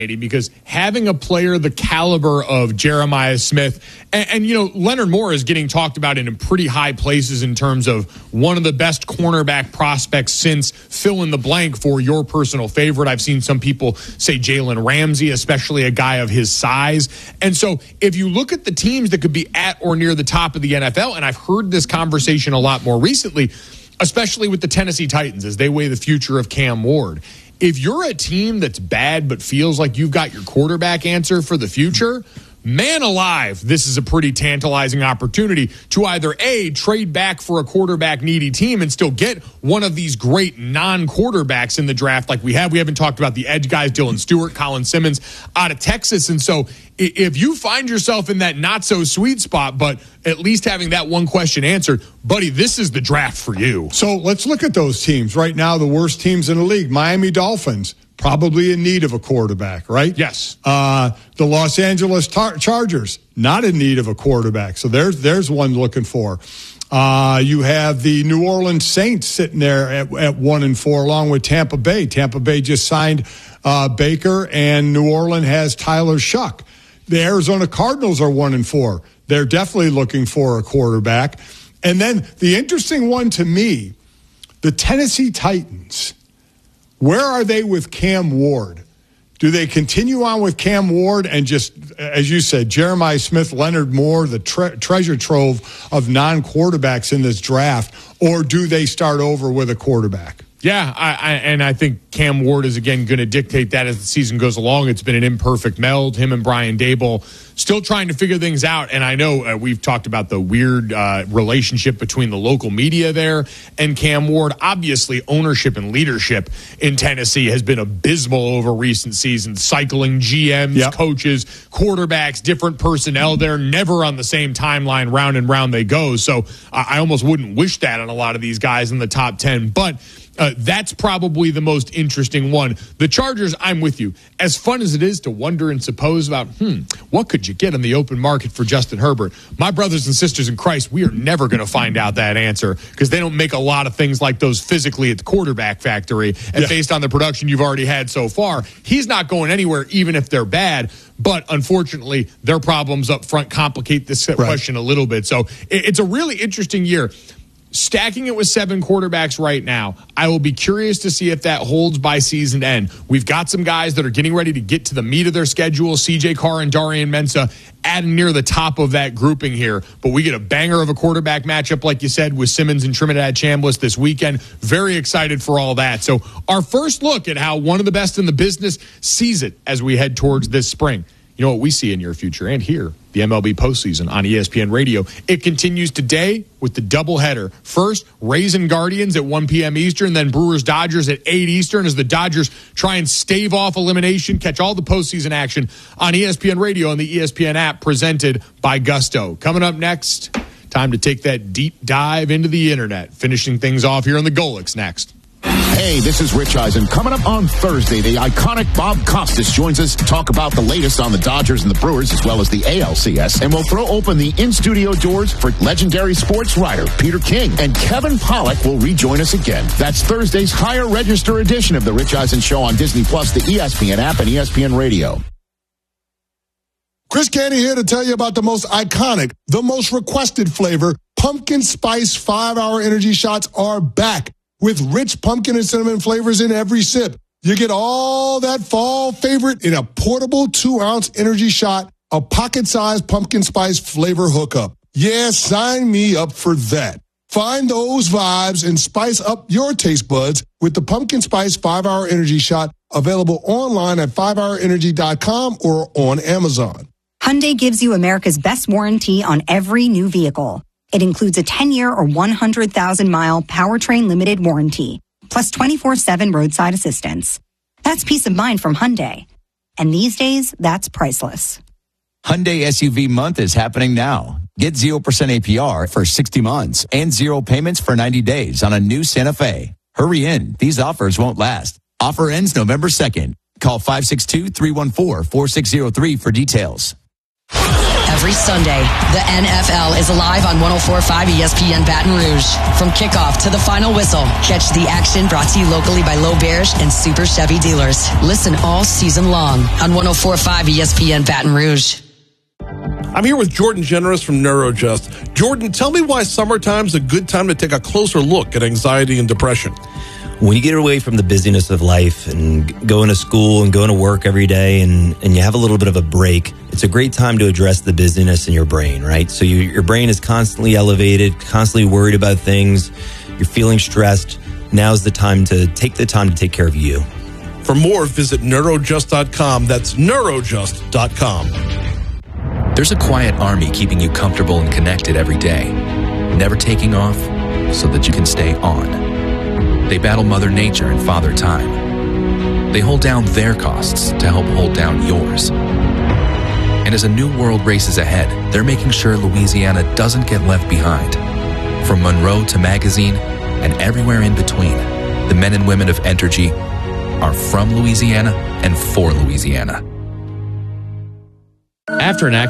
because having a player the caliber of Jeremiah Smith and Leonard Moore is getting talked about in pretty high places in terms of one of the best cornerback prospects since fill in the blank for your personal favorite. I've seen some people say Jalen Ramsey, especially a guy of his size. And so if you look at the teams that could be at or near the top of the NFL, and I've heard this conversation a lot more recently, especially with the Tennessee Titans as they weigh the future of Cam Ward. If you're a team that's bad but feels like you've got your quarterback answer for the future, man alive, this is a pretty tantalizing opportunity to either A, trade back for a quarterback-needy team and still get one of these great non-quarterbacks in the draft like we have. We haven't talked about the edge guys, Dylan Stewart, Colin Simmons out of Texas. And so if you find yourself in that not-so-sweet spot, but at least having that one question answered, buddy, this is the draft for you. So let's look at those teams. Right now, the worst teams in the league, Miami Dolphins, probably in need of a quarterback, right? Yes. The Los Angeles Chargers, not in need of a quarterback. So there's one looking for. You have the New Orleans Saints sitting there at 1-4, along with Tampa Bay. Tampa Bay just signed Baker, and New Orleans has Tyler Shuck. The Arizona Cardinals are 1-4. They're definitely looking for a quarterback. And then the interesting one to me, the Tennessee Titans. Where are they with Cam Ward? Do they continue on with Cam Ward and just, as you said, Jeremiah Smith, Leonard Moore, the treasure trove of non-quarterbacks in this draft, or do they start over with a quarterback? Yeah, I think Cam Ward is, again, going to dictate that as the season goes along. It's been an imperfect meld. Him and Brian Daboll still trying to figure things out. And I know we've talked about the weird relationship between the local media there and Cam Ward. Obviously, ownership and leadership in Tennessee has been abysmal over recent seasons. Cycling GMs, coaches, quarterbacks, different personnel. They're never on the same timeline. Round and round they go. So I almost wouldn't wish that on a lot of these guys in the top 10. But that's probably the most interesting one. The Chargers, I'm with you. As fun as it is to wonder and suppose about, what could you get in the open market for Justin Herbert? My brothers and sisters in Christ, we are never going to find out that answer because they don't make a lot of things like those physically at the quarterback factory. And based on the production you've already had so far, he's not going anywhere even if they're bad. But unfortunately, their problems up front complicate this question a little bit. So it's a really interesting year. Stacking it with 7 quarterbacks right now, I will be curious to see if that holds by season end. We've got some guys that are getting ready to get to the meat of their schedule. CJ Carr and Darian Mensah adding near the top of that grouping here. But we get a banger of a quarterback matchup, like you said, with Simmons and Trinidad Chambliss this weekend. Very excited for all that. So our first look at how one of the best in the business sees it as we head towards this spring. You know what we see in your future and here, the MLB postseason on ESPN Radio. It continues today with the doubleheader. First, Rays and Guardians at 1 p.m. Eastern, then Brewers-Dodgers at 8 Eastern as the Dodgers try and stave off elimination. Catch all the postseason action on ESPN Radio and the ESPN app presented by Gusto. Coming up next, time to take that deep dive into the internet. Finishing things off here on the Golics next. Hey, this is Rich Eisen. Coming up on Thursday, the iconic Bob Costas joins us to talk about the latest on the Dodgers and the Brewers, as well as the ALCS. And we'll throw open the in-studio doors for legendary sports writer Peter King. And Kevin Pollak will rejoin us again. That's Thursday's higher register edition of the Rich Eisen Show on Disney+, the ESPN app, and ESPN Radio. Chris Canty here to tell you about the most iconic, the most requested flavor. Pumpkin Spice 5-Hour Energy Shots are back. With rich pumpkin and cinnamon flavors in every sip, you get all that fall favorite in a portable 2-ounce energy shot, a pocket-sized pumpkin spice flavor hookup. Yeah, sign me up for that. Find those vibes and spice up your taste buds with the Pumpkin Spice 5-Hour Energy Shot, available online at 5hourenergy.com or on Amazon. Hyundai gives you America's best warranty on every new vehicle. It includes a 10-year or 100,000-mile powertrain limited warranty, plus 24/7 roadside assistance. That's peace of mind from Hyundai. And these days, that's priceless. Hyundai SUV month is happening now. Get 0% APR for 60 months and 0 payments for 90 days on a new Santa Fe. Hurry in. These offers won't last. Offer ends November 2nd. Call 562-314-4603 for details. every Sunday. The NFL is live on 104.5 ESPN Baton Rouge. From kickoff to the final whistle, catch the action brought to you locally by Low Bears and Super Chevy dealers. Listen all season long on 104.5 ESPN Baton Rouge. I'm here with Jordan Generous from NeuroJust. Jordan, tell me why summertime's a good time to take a closer look at anxiety and depression. When you get away from the busyness of life and going to school and going to work every day and you have a little bit of a break, it's a great time to address the busyness in your brain, right? So your brain is constantly elevated, constantly worried about things. You're feeling stressed. Now's the time to take care of you. For more, visit neurojust.com. That's neurojust.com. There's a quiet army keeping you comfortable and connected every day, never taking off so that you can stay on. They battle Mother Nature and Father Time. They hold down their costs to help hold down yours. And as a new world races ahead, they're making sure Louisiana doesn't get left behind. From Monroe to Magazine and everywhere in between, the men and women of Entergy are from Louisiana and for Louisiana. After an accident,